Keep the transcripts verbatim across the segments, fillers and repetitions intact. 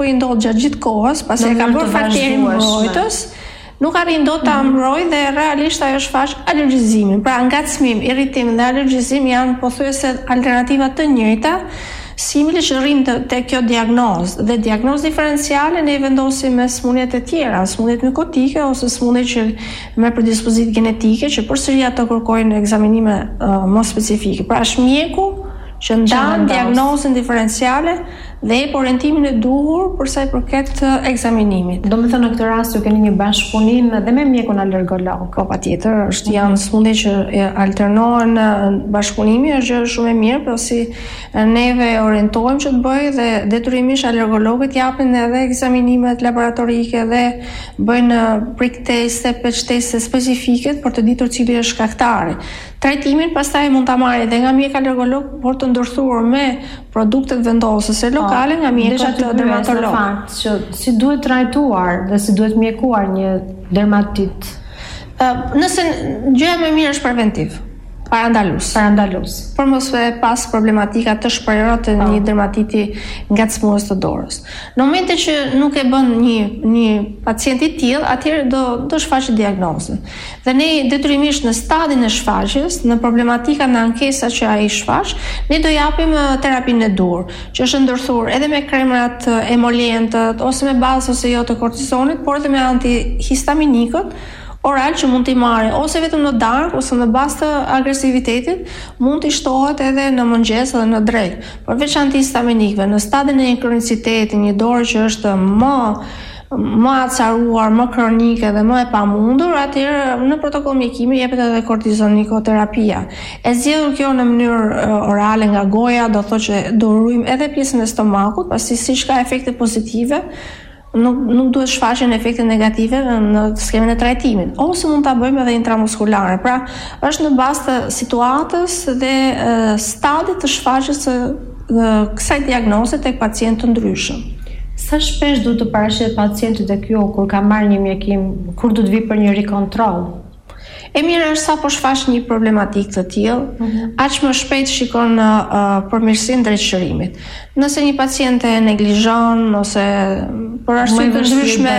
po i ndodh gjatë gjithë kohës, pasi e ka bërë faktorin mbrojtës, nuk arrin dot ta mbrojë dhe realisht ajo shfaq alergjizimin. Pra ngacmim, irritim dhe alergjizim janë pothuajse alternativa të njëjta, simile që rrim të, të kjo diagnozë. Dhe diagnozë diferenciale ne vendosim me smundjet e tjera, smundjet mikotike ose smundje që me predispozitë genetike, që përsëri ato kërkojnë ekzaminime uh, më specifike. Pra është mjeku që ndan diagnozën diferenciale dhe e orientimin e duhur për sa i përket ekzaminimit. Do të thënë në këtë rast ju keni një bashkëpunim edhe me mjekun alergolog. Po patjetër, është mm-hmm. janë smundje që alternohen bashkëpunimi, është gjë shumë e mirë, por si neve orientojmë që të bëjë dhe detyrimisht alergologët japin edhe ekzaminimet laboratorike dhe bëjnë prick teste, patch teste specifike për të ditur cili është shkaktari. Trajtimin pastaj mund ta marrë edhe nga mjek alergolog, por të ndërthuar me produktet vendosëse lokale nga mjekët dermatolog. Fakt që si duhet trajtuar dhe si duhet mjekuar një dermatit? Uh, nëse gjëja më e mirë është preventiv. Parandalus. Parandalus. Por mos e pas problematika të shprehur të një dermatiti ngacmues të dorës. Në momentin që nuk e bën një një pacient i tillë, atëherë do do shfaqet diagnozën. Dhe ne detyrimisht në stadin e shfaqjes, në problematika në ankesa që ai shfaq, ne do japim terapinë e dur, që është ndërthur edhe me kremrat emolientët ose me bazë ose jo të kortizonit, por edhe me antihistaminikët oral që mund t'i marrë ose vetëm në darkë ose në bazë të agresivitetit, mund t'i shtohet edhe në mëngjes dhe në drekë. Por veç antihistaminikëve në stadin e kronicitetit, një dorë që është më më acaruar, më kronike dhe më e pamundur, atëherë në protokoll mjekimi jepet edhe kortizonikoterapi. E zgjedhur kjo në mënyrë orale nga goja, do thotë që do ruajmë edhe pjesën e stomakut, pasi siç ka efekte pozitive, Nuk, nuk duhet shfaqen efekte negative në skemen e trajtimit. Ose mund ta bëjmë edhe intramuskulare. Pra, është në bazë të situatës dhe e, stadit të shfaqjes së kësaj diagnoze tek pacientë të ndryshëm. Sa shpesh duhet të paraqet pacienti tek ju kur ka marrë një mjekim, kur duhet vi për një rikontroll? E mirë është sa po shfaq një problematik të tillë, mm-hmm. aq më shpejt shikon uh, përmirësinë drejt shërimit. Nëse një pacient e neglizhon ose për arsye të ndryshme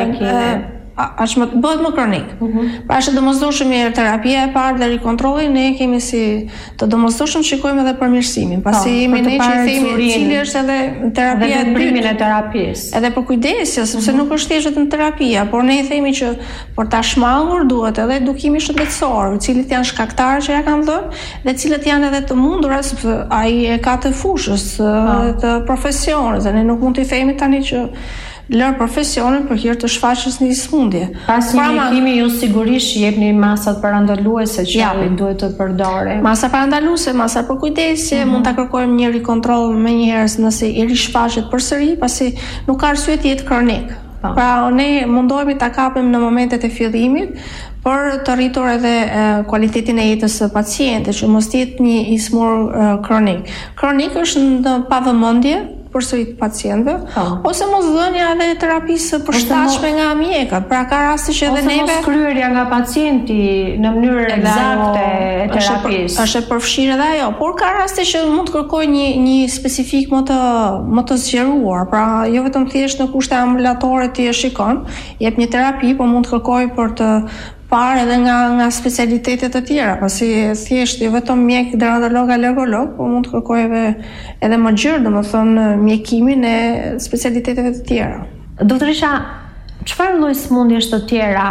aq më bëhet më kronik. Mm-hmm. Pra është domosdoshëm mirë terapia e parë dhe rikontrolli, ne kemi si të domosdoshëm shikojmë edhe përmirësimin. Pasi jemi ne që themi cili është edhe terapia e dytë e terapisë. Edhe për kujdesje, sepse mm-hmm. nuk është thjesht vetëm terapia, por ne themi që për ta shmangur duhet edhe edukimi shëndetësor, cilët janë shkaktarë që ja kanë dhënë dhe cilët janë edhe të mundura, sepse ai e ka të fushës të profesionit, dhe ne nuk mund t'i themi tani që lër profesionin për hir të shfaqjes në një smundje. Pas një mjekimi ju sigurisht jepni masat parandaluese që ai duhet të përdorë. Masa parandaluese, masa për kujdesje, mm-hmm. mund ta kërkojmë një rikontroll më njëherë nëse i rishfaqet përsëri, pasi nuk ka arsye të jetë kronik. Pa. Pra ne mundohemi ta kapim në momentet e fillimit për të rritur edhe e, kualitetin e jetës së pacientit, që mos jetë një i smur e, kronik. Kronik është në pavëmendje përsëri të pacientëve, oh. ose mos dhënia edhe terapisë përshtatshme nga mjekët. Pra ka raste që edhe neve ose mos kryerja nga pacienti në mënyrë eksakte e terapisë. Është e përfshirë edhe ajo, por ka raste që mund të kërkojë një një specifik më të më të zgjeruar. Pra jo vetëm thjesht në kushte ambulatore ti e shikon, jep një terapi, por mund të kërkojë për të parë edhe nga nga specialitetet të tjera, pasi thjesht jo vetëm mjek dermatolog alergolog, por mund të kërkojë edhe, edhe më gjerë, domethënë mjekimin e specialiteteve të tjera. Doktorisha, çfarë lloj smundjesh të tjera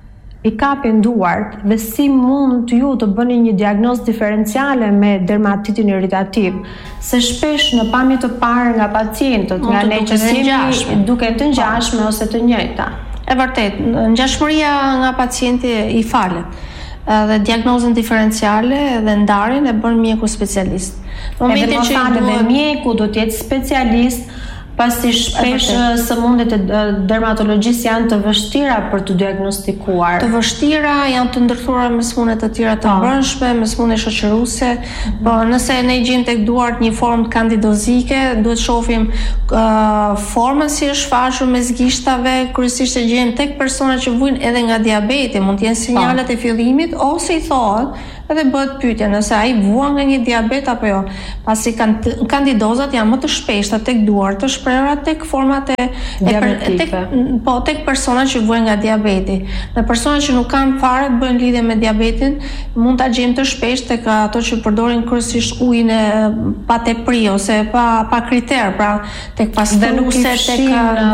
i kapin duart dhe si mund ju të bëni një diagnozë diferenciale me dermatitin irritativ, se shpesh në pamje të parë nga pacientët, nga ne që jemi duke të ngjashme ose të njëjta. E vërtet, ngjashmëria nga pacienti i falet. Dhe diagnozën diferenciale dhe ndarjen e bën mjeku specialist. Në momentin që i duhet mjeku do të jetë specialist, pasi shpesh sëmundjet e dermatologjisë janë të vështira për të diagnostikuar. Të vështira, janë të ndërthura me smundje të tjera të brendshme, me smundje shoqëruese. Mm-hmm. Po nëse ne gjejmë tek duart një formë kandidozike, duhet shohim uh, formën si është shfaqur mes gishtave, kryesisht e gjejmë tek persona që vujnë edhe nga diabeti, mund të jenë sinjalet e fillimit ose i thohet edhe bëhet pyetja nëse ai vuan nga një diabet apo jo. Pasi kan- kandidozat janë më të shpeshta tek duart të shprehura tek format e, e per, tek, po tek persona që vuajnë nga diabeti. Në persona që nuk kanë fare të bëjnë lidhje me diabetin, mund ta gjejmë të shpesh tek ato që përdorin kryesisht ujin e pa tepri ose pa pa kriter, pra tek pastruese, tek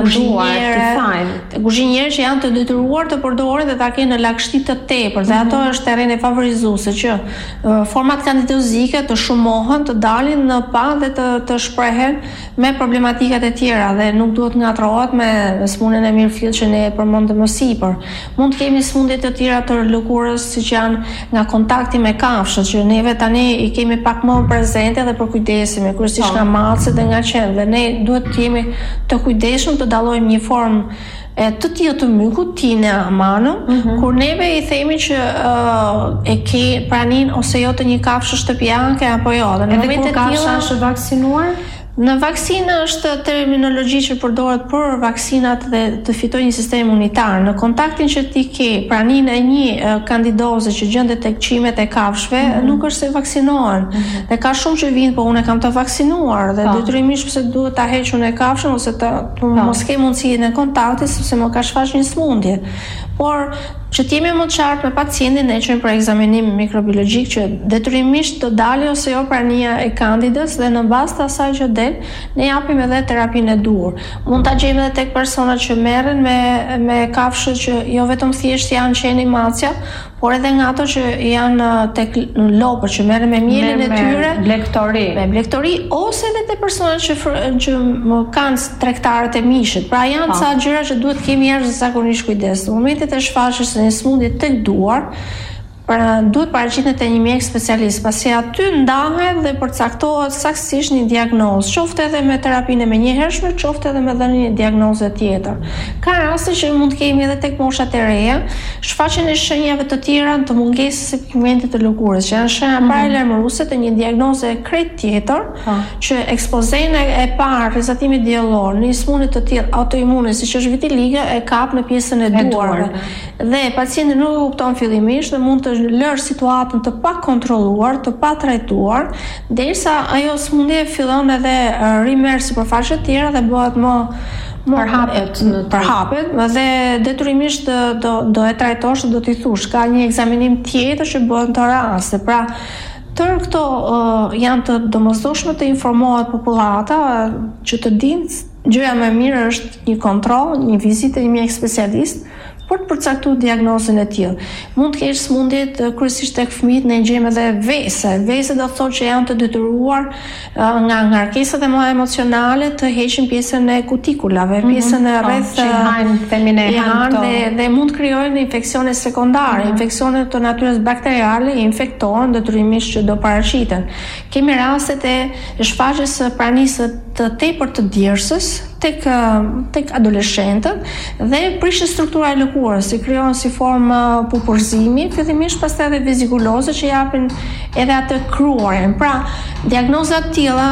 kuzhinierë, tek kuzhinierë që janë të detyruar të përdorin dhe ta kenë në lagështi të tepër, dhe ato është terreni favorizuese që uh, format kandidozike të shumohen, të dalin në pa dhe të, të shprehen me problematikat e tjera dhe nuk duhet ngatrohet me smundjen e mirëfillt që ne e përmendëm më sipër. Mund të kemi smundje të tjera të lëkurës siç janë nga kontakti me kafshët, që neve tani i kemi pak më prezente dhe përkujdesemi, kryesisht nga macet dhe nga qenë, dhe ne duhet të jemi të kujdesshëm të dallojmë një formë e të tillë të mykut tine amano, mm-hmm. kur neve i themi që uh, e ke pranin ose jo të një kafshë shtëpiake apo jo. Dhe në edhe kur kafsha është vaksinuar? Në vaksinë është terminologji që përdoret për vaksinat dhe të fitojë një sistem imunitar. Në kontaktin që ti ke praninë e një uh, kandidoze që gjendet tek qimet e kafshëve, mm-hmm. nuk është se vaksinohen. Mm-hmm. Dhe ka shumë që vinë, po unë kam të vaksinuar dhe detyrimisht pse duhet ta heq unë kafshën ose të, të mos ke mundësi në kontakti sepse më ka shfaq një smundje. Por që t'jemi më të qartë me pacientin, ne qëmë për ekzaminim mikrobiologjik që detyrimisht të dali ose jo prania e kandidës dhe në bazë të asaj që del, ne japim edhe terapinë e duhur. Mund ta gjejmë edhe tek persona që merren me me kafshë që jo vetëm thjesht janë qeni macja, por edhe nga ato që janë tek lopët që merren me mielin e tyre, me blektori, me blektori ose edhe te personat që që kanë tregtarët e mishit. Pra janë ca gjëra që duhet kemi jashtëzakonisht kujdes. Në momentet e shfaqjes së një smundje tek duar, pra duhet paraqitet te një mjek specialist, pasi aty ndahet dhe përcaktohet saktësisht një diagnozë, qoftë edhe me terapinë e menjëhershme, qoftë edhe me dhënien një diagnoze tjetër. Ka raste që mund të kemi edhe tek moshat e reja shfaqjen e shenjave të tjera të mungesës së pigmentit të lëkurës, që janë shenja mm-hmm. paralajmëruese të një diagnoze krejt tjetër, ah. që ekspozimin e parë rizatimit diellor në një smundje të tillë autoimune siç është vitiligo e kap në pjesën e duarve. Dhe pacienti nuk e kupton fillimisht dhe mund të lërë situatën të pa kontrolluar, të pa trajtuar, derisa ajo smundje fillon edhe rimerr sipërfaqe të tjera dhe bëhet më përhapet në përhapet dhe detyrimisht do do e trajtosh, do t'i thush, ka një ekzaminim tjetër që bëhet në të raste. Pra, tërë këto uh, janë të domosdoshme të informohet popullata uh, që të dinë, gjëja më e mirë është një kontroll, një vizitë e një mjek specialist për të përcaktuar diagnozën e tillë. Mund të kesh smundjet kryesisht tek fëmijët, ne gjejmë edhe vese. Vese do të thotë që janë të detyruar uh, nga ngarkesat e mëdha emocionale të heqin pjesën e kutikulave, mm-hmm. pjesën e rreth që hajnë femine hanë dhe, dhe mund të krijojnë infeksione sekondare, mm-hmm. infeksione të natyrës bakteriale, infektohen detyrimisht që do paraqiten. Kemi rastet e shfaqjes së pranisë të tepër të djersës tek tek adoleshentët dhe prishje struktura e lëkurës, si krijohen si formë pupurzimi, fillimisht pastaj edhe vezikuloze që japin edhe atë kruarin. Pra, diagnoza të tilla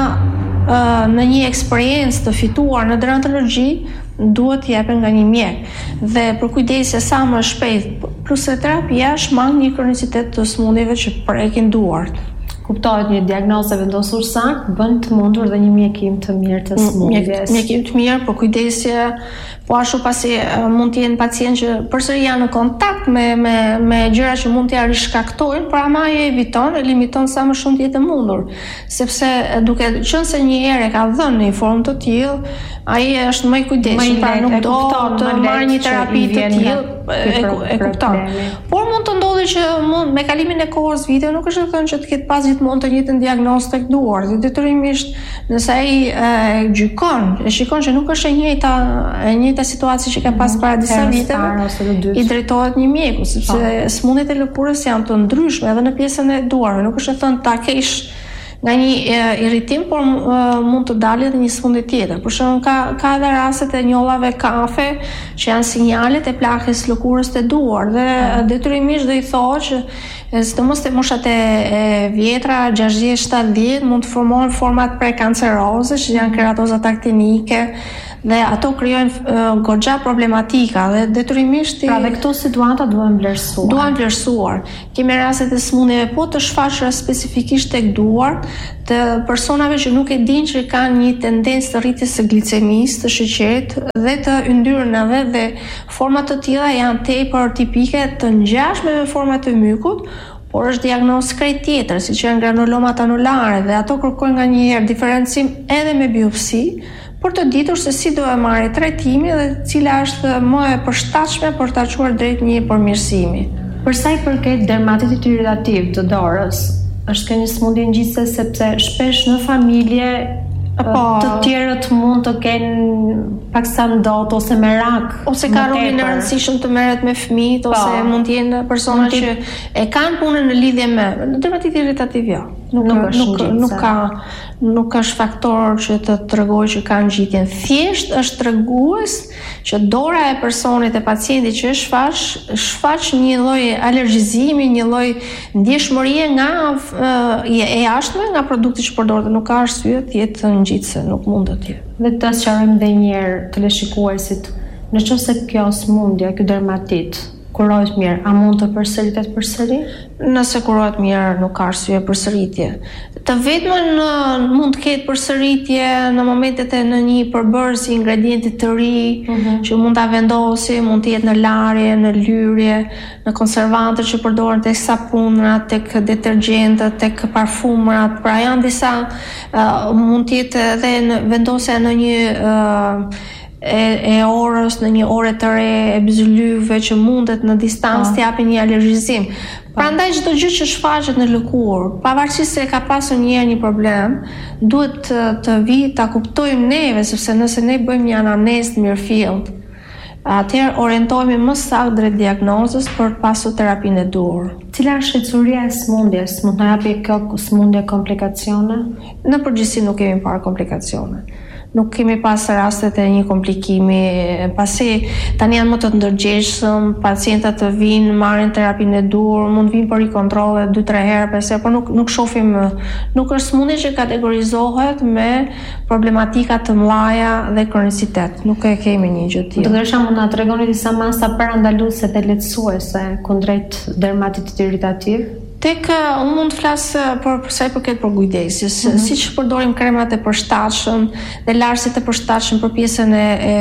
në një eksperiencë të fituar në dermatologji duhet të jepen nga një mjek. Dhe për kujdesje sa më shpejt, plus e terapia shmang një kronicitet të smundjeve që prekin duart. Kuptohet, një diagnozë vendosur saktë bën të mundur dhe një mjekim të mirë të smundjes. Mjekim të mirë, por kujdesje, po ashtu pasi uh, mund të jenë pacient që përsëri janë në kontakt me me me gjëra që mund t'ia rishkaktojnë, por ama e eviton, e limiton sa më shumë të jetë mundur, sepse duke qenë se një herë ka dhënë një formë të tillë, ai është më i kujdesshëm, pra nuk do të marrë një terapi të tillë, e, e kupton. Por mund të ndodhi që mund me kalimin e kohës vite nuk është thënë që të ketë pas gjithmonë të njëjtën diagnozë tek duar. Dhe detyrimisht nëse ai e gjykon, e shikon që nuk është e njëjta e njëjta situatë që ka pas para disa viteve, i drejtohet një mjeku, sepse smundjet e lëkurës janë të ndryshme edhe në pjesën e duarve. Nuk është thënë ta kesh nga një e, irritim, por e, mund të dalë edhe një smundje tjetër. Për shembull, ka ka edhe rastet e njollave kafe që janë sinjalet e plakjes lëkurës të duar dhe detyrimisht do i thotë që sidomos te moshat e, e vjetra, gjashtëdhjetë, shtatëdhjetë, mund të formohen format prekanceroze që janë keratozat aktinike dhe ato krijojnë uh, goxha problematika dhe detyrimisht pra dhe këto situata duhen vlerësuar. Duhen vlerësuar. Kemi raste të smundjeve po të shfaqura specifikisht tek duart të personave që nuk e dinë që kanë një tendencë të rritjes së glicemisë, të sheqerit dhe të yndyrnave dhe forma të tilla janë tepër tipike të ngjashme me format e mykut, por është diagnozë krejt tjetër, siç janë granulomat anulare dhe ato kërkojnë nganjëherë diferencim edhe me biopsi për të ditur se si do e marrë trajtimi dhe cila është më e përshtatshme për ta çuar drejt një përmirësimi. Për sa i përket dermatitit irritativ të dorës, është një smundje ngjitse sepse shpesh në familje po, të tjerët mund të kenë paksa ndot ose merak ose ka rolin e rëndësishëm të merret me fëmijët ose mund të jenë persona që e kanë punën në lidhje me dermatitin irritativ jo. Nuk, nuk, nuk, nuk ka nuk është faktor që të tregojë që kanë ngjitjen. Thjesht është tregues që dora e personit e pacientit që është shfaq shfaq një lloj alergjizimi, një lloj ndjeshmërie nga e, e jashtme nga produktet që përdoret, nuk ka arsye të jetë ngjitse, nuk mund të jetë. Dhe të sqarojmë edhe një herë teleshikuesit, nëse kjo smundje, ky dermatit kurohet mirë, a mund të përsëritet përsëri? Nëse kurohet mirë, nuk ka arsye përsëritje. Të vetmën mund të ketë përsëritje në momentet e në një përbërës i ingredientit të ri, uh-huh. që mund ta vendosi, mund të jetë në larje, në lyrje, në konservantët që përdoren tek sapunrat, tek detergjentët, tek parfumrat. Pra janë disa uh, mund të jetë edhe në vendosja në një uh, E, e orës në një ore të re e byzylyve që mundet në distancë të japin një alergjizim. Prandaj çdo gjë që shfaqet në lëkurë, pavarësisht se ka pasur një herë një problem, duhet të, të vi ta kuptojmë neve, sepse nëse ne bëjmë një anamnezë të mirëfillt, atëherë orientohemi më saktë drejt diagnozës për të pasur terapinë e duhur. Cila është shqetësuria e smundjes? Mund të japi kjo smundje komplikacione? Në përgjithësi nuk kemi parë komplikacione. Nuk kemi pas rastet e një komplikimi, pasi tani janë më të ndërgjegjshëm, pacientët të vinë, marrin terapinë e duhur, mund vinë për rikontrolle dy tre herë, pesë herë, por nuk nuk shohim, nuk është smundje që kategorizohet me problematika të mëdha dhe kronicitet. Nuk e kemi një gjë tillë. Doktoresha, mund na tregoni disa masa parandaluese dhe lehtësuese kundrejt dermatitit irritativ? Tek unë mund të flas për sa i përket për kujdesjes, mm-hmm. siç përdorim kremat e përshtatshëm dhe larësit e përshtatshëm për pjesën e, e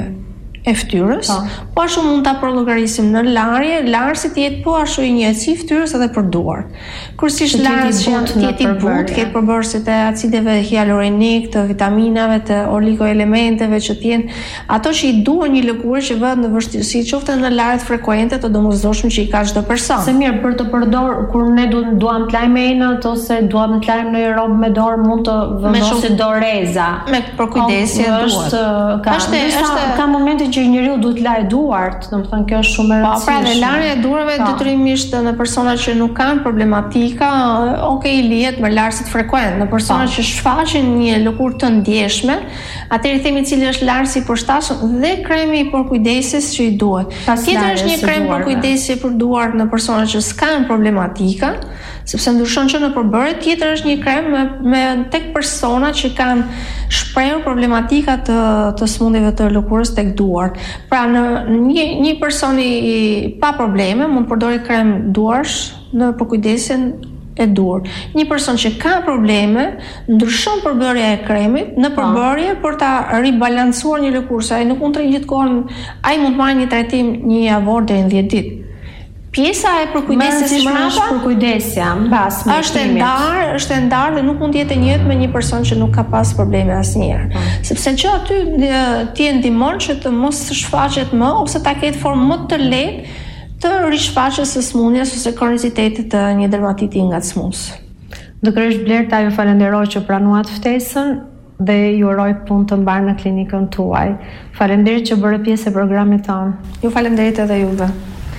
e fytyrës, po ashtu mund ta përllogarisim në larje, larësit jetë po ashtu një si fytyrës edhe për duart. Kurse larës që janë tjeti butë, ketë përbërësit e acideve hialurinik, të vitaminave, të oligoelementeve që tjenë, ato që i duhen një lëkurë që vëhet në vështirësi, qoftë në larët frekuente të domosdoshme që i ka çdo person. Se mirë, për të përdor, kur ne duam duam të lajmë enët ose duam të lajmë në një robë me dorë, mund të vendosi doreza. Me përkujdesje duhet. Ka, është, është, ka momente që njeriu duhet lajë duart, domethënë kjo është shumë e rëndësishme. Po, pra, dhe larja e duarve detyrimisht në persona që nuk kanë problematika, okay, lihet me larësit frekuent. Në persona që shfaqin një lëkurë të ndjeshme, atëherë themi cili është larësi i përshtatshëm dhe kremi i përkujdesjes që i duhet. Tjetër është një krem përkujdesje për duart në persona që s'kan problematika, sepse ndryshon që në përbërje. Tjetër është një krem me, me tek persona që kanë shprehur problematika të të smundjeve të lëkurës tek duart. Pra në një një person i pa probleme mund të përdorë krem duarsh në përkujdesjen e dur. Një person që ka probleme ndryshon përbërja e kremit në përbërje për ta ribalancuar një lëkurë, sa ai nuk mund të gjithkohon, ai mund të marrë një trajtim një javor deri në dhjetë ditë. Pjesa e përkujdesjes mbrapa përkujdesja mbas është e ndarë, është e ndarë dhe nuk mund të jetë e njëjtë me një person që nuk ka pas probleme asnjëherë. Hmm. Sepse që aty ti e ndihmon që të mos shfaqet më ose ta ketë formë më të lehtë të rishfaqjes së smundjes ose kronicitetit të një dermatiti i ngacmues. Doktoresh Blerta, ju falenderoj që pranuat ftesën dhe ju uroj punë të mbarë në klinikën tuaj. Faleminderit që bëre pjesë e programit tonë. Ju falenderit edhe juve.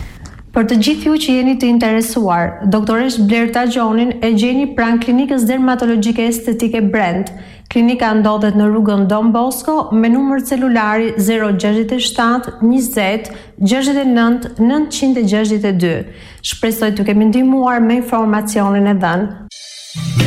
Për të gjithë ju që jeni të interesuar, doktoresh Blerta Gjonin e gjeni pranë klinikës dermatologjike estetike Brand. Klinika ndodhet në rrugën Don Bosco me numër celulari zero gjashtëdhjetë e shtatë njëzet gjashtëdhjetë e nëntë nëntëqind e gjashtëdhjetë e dy. Shpresoj të kemi ndihmuar me informacionin e dhënë.